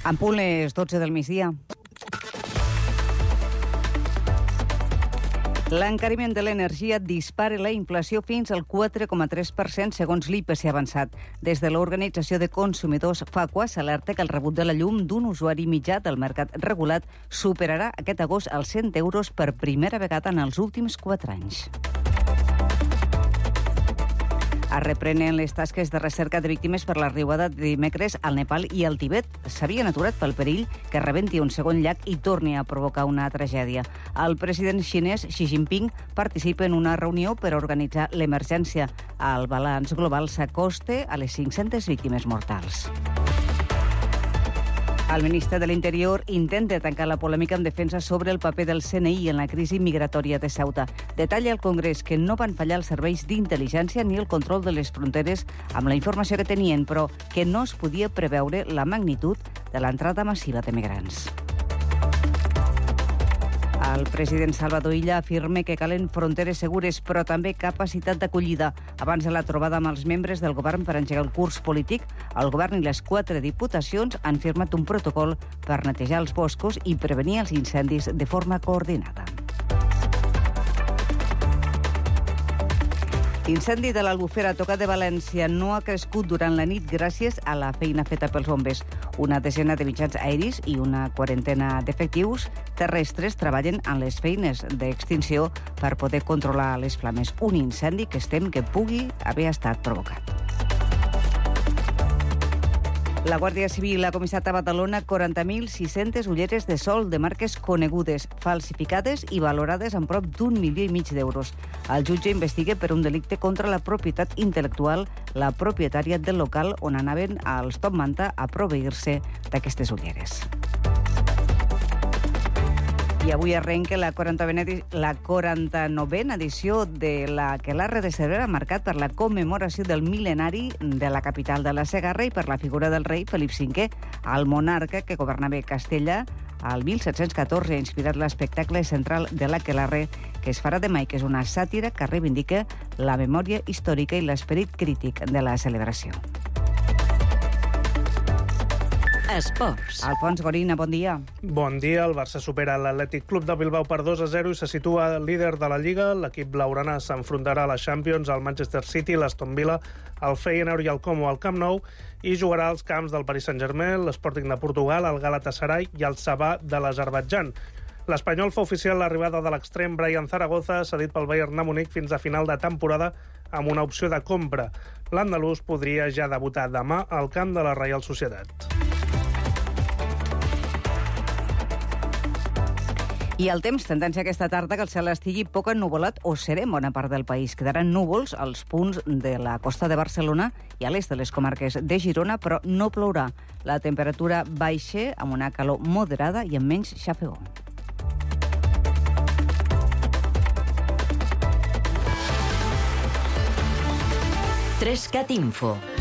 En punt les 12 del migdia. L'encariment de l'energia dispara la inflació fins al 4,3% segons l'IPC avançat. Des de l'Organització de Consumidors Facua s'alerta que el rebut de la llum d'un usuari mitjà del mercat regulat superarà aquest agost els 100 euros per primera vegada en els últims 4 anys. Es reprenen les tasques de recerca de víctimes per la riuada de dimecres al Nepal i al Tibet. S'havien aturat pel perill que rebenti un segon llac i torni a provocar una tragèdia. El president xinès Xi Jinping participa en una reunió per organitzar l'emergència. El balanç global s'acosta a les 500 víctimes mortals. El ministre de l'Interior intenta tancar la polèmica en defensa sobre el paper del CNI en la crisi migratòria de Ceuta. Detalla al Congrés que no van fallar els serveis d'intel·ligència ni el control de les fronteres amb la informació que tenien, però que no es podia preveure la magnitud de l'entrada massiva de migrants. El president Salvador Illa afirma que calen fronteres segures, però també capacitat d'acollida. Abans de la trobada amb els membres del govern per engegar el curs polític, el govern i les 4 diputacions han firmat un protocol per netejar els boscos i prevenir els incendis de forma coordinada. L'incendi de l'Albufera a tocar de València no ha crescut durant la nit gràcies a la feina feta pels bombers. Una desena de mitjans aeris i una quarantena d'efectius terrestres treballen en les feines d'extinció per poder controlar les flames. Un incendi que es tem que pugui haver estat provocat. La Guàrdia Civil ha comissat a Badalona 40.600 ulleres de sol de marques conegudes, falsificades i valorades en prop d'1,5 milió d'euros. El jutge investiga per un delicte contra la propietat intel·lectual la propietària del local on anaven als Top Manta a proveir-se d'aquestes ulleres. I avui arrenca la 49a edició de l'Aquelarre de Cervera, marcat per la commemoració del mil·lenari de la capital de la Segarra i per la figura del rei Felip V, el monarca que governava Castella al 1714, ha inspirat l'espectacle central de l'Aquelarre, que es farà demà i que és una sàtira que reivindica la memòria històrica i l'esperit crític de la celebració. Esports. Alfons Gorina, bon dia. Bon dia. El Barça supera l'Atlètic Club de Bilbao per 2-0 i se situa líder de la Lliga. L'equip blaugrana s'enfrontarà a la Champions, al Manchester City, l'Aston Villa, el Feyenoord i el Como al Camp Nou i jugarà als camps del Paris Saint-Germain, l'Sporting de Portugal, el Galatasaray i el Sabah de l'Azerbaidjan. L'Espanyol fa oficial l'arribada de l'extrem Brian Zaragoza, cedit pel Bayern de Múnich fins a final de temporada amb una opció de compra. L'andalús podria ja debutar demà al camp de la Reial Societat. I el temps, tendència aquesta tarda que el cel estigui poc ennuvolat o serè en bona part del país. Quedaran núvols als punts de la costa de Barcelona i a l'est de les comarques de Girona, però no plourà. La temperatura baixa amb una calor moderada i amb menys xafegó. Trescat Info.